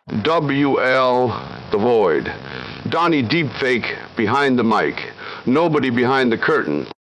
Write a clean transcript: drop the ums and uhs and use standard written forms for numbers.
WL The Void. Donnie Deepfake behind the mic. Nobody behind the curtain.